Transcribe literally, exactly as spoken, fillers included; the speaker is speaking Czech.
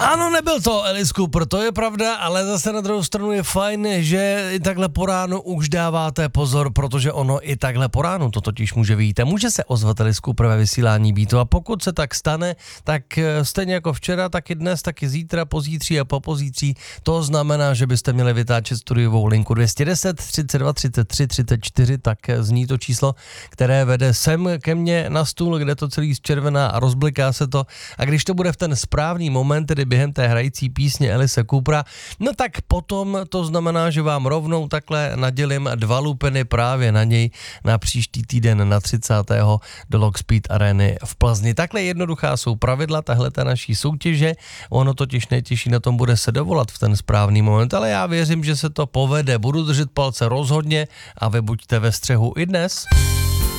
Ano, nebyl to Alice Cooper, to je pravda, ale zase na druhou stranu je fajn, že i takhle po ránu už dáváte pozor, protože ono i takhle po ránu to totiž může vyjít. A může se ozvat Alice Cooper ve vysílání Beatu a pokud se tak stane, tak stejně jako včera, tak i dnes, tak i zítra, pozítří a popozítří. To znamená, že byste měli vytáčet studiovou linku dvě stě deset, třicet dva, třicet tři, třicet čtyři, tak zní to číslo, které vede sem ke mně na stůl, kde to celý zčervená a rozbliká se to. A když to bude v ten správný moment, tedy během té hrající písně Alice Coopera, no tak potom to znamená, že vám rovnou takhle nadělím dva lupeny právě na něj na příští týden na třicátého do Lockspeed Areny v Plzni. Takhle jednoduchá jsou pravidla tahle ta naší soutěže, ono totiž nejtěžší na tom bude se dovolat v ten správný moment, ale já věřím, že se to povede, budu držet palce rozhodně a vy buďte ve střehu i dnes.